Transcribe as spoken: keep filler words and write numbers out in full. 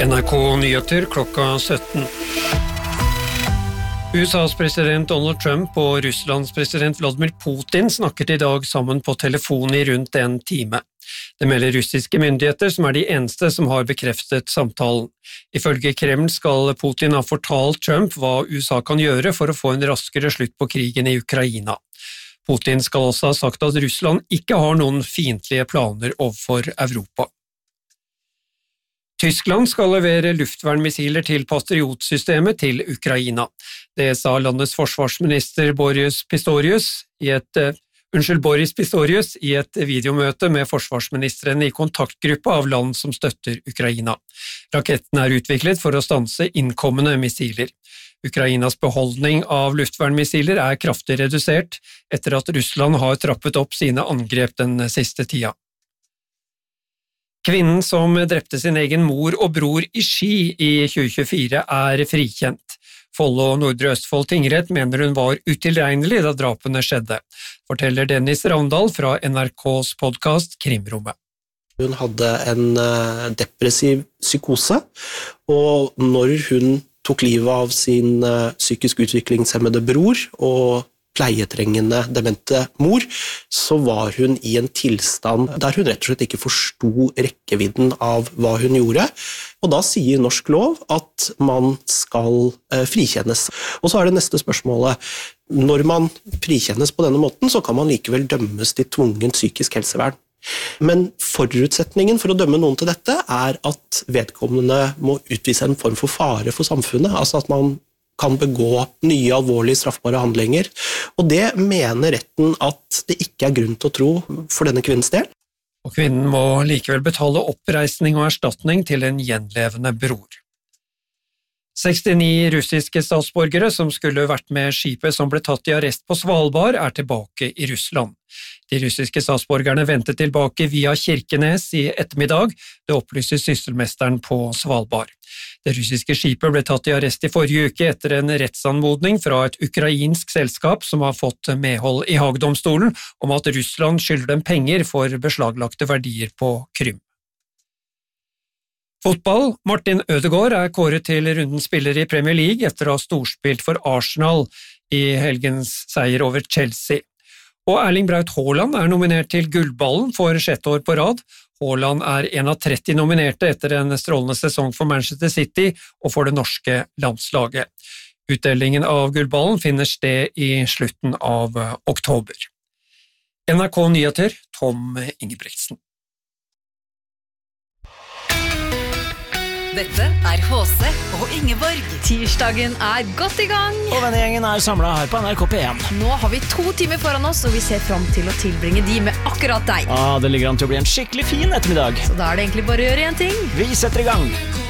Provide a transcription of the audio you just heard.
N R K Nyheter klokka sytten. U S A's president Donald Trump og Russlands president Vladimir Putin snakket i dag sammen på telefon i rundt en time. Det melder russiske myndigheter, som er de eneste som har bekreftet samtalen. Ifølge Kreml skal Putin ha fortalt Trump hva U S A kan gjøre for å få en raskere slutt på krigen i Ukraina. Putin skal også ha sagt at Russland ikke har noen fiendtlige planer overfor Europa. Tyskland skal levere luftvernmissiler til Patriot-systemet til Ukraina. Det sa landets forsvarsminister Boris Pistorius i et, uh, unnskyld, Boris Pistorius i et videomøte med forsvarsministeren i kontaktgruppa av land som støtter Ukraina. Raketten er utviklet for å stanse innkommende missiler. Ukrainas beholdning av luftvernmissiler er kraftig redusert etter at Russland har trappet opp sine angrep den siste tida. Kvinnen som drepte sin egen mor og bror i Ski i tjue tjuefire er frikjent. Follo og Nordre Østfold tingrett mener hun var utilregnelig da drapene skjedde, forteller Dennis Ravndal fra N R K's podcast Krimrommet. Hun hadde en depressiv psykose, og når hun tok livet av sin psykisk utviklingshemmede bror og pleietrengende demente mor, så var hun i en tilstand der hun rett og slett ikke forsto rekkevidden av hva hun gjorde, og da sier norsk lov at man skal eh, frikjennes. Og så er det neste spørsmålet, når man frikjennes på denne måten, så kan man likevel dømmes til tvungent psykisk helsevern. Men forutsetningen for å dømme noen til dette er at vedkommende må utvise en form for fare for samfunnet, altså at man kan begå nye alvorlige straffbare handlinger, og det mener retten at det ikke er grunn til å tro for denne kvinnens del. Og kvinnen må likevel betale oppreisning og erstatning til en gjenlevende bror. sekstini russiske statsborgere som skulle vært med skipet som ble tatt i arrest på Svalbard er tilbake i Russland. De russiske statsborgerne ventet tilbake via Kirkenes i ettermiddag, det opplyser sysselmesteren på Svalbard. Det russiske skipet ble tatt i arrest i forrige uke etter en rettsanmodning fra et ukrainsk selskap som har fått medhold i Haagdomstolen om at Russland skylder dem penger for beslaglagte verdier på Krym. Fotball. Martin Ødegaard er kåret til rundens spiller i Premier League etter å ha storspilt for Arsenal i helgens seier over Chelsea. Og Erling Braut Haaland er nominert til Gullballen for sjette år på rad. Haaland er en av tretti nominerte etter en strålende sesong for Manchester City og for det norske landslaget. Utdelingen av Gullballen finner sted i slutten av oktober. N R K Nyheter, Tom Ingebrigtsen. Dette er H C og Ingeborg. Tirsdagen er godt i gang. Og vennegjengen er samlet her på N R K P en. Nå har vi to timer foran oss, og vi ser frem til å tilbringe de med akkurat deg. Ah, det ligger an til å bli en skikkelig fin ettermiddag. Så da er det egentlig bare å gjøre en ting. Vi setter i gang.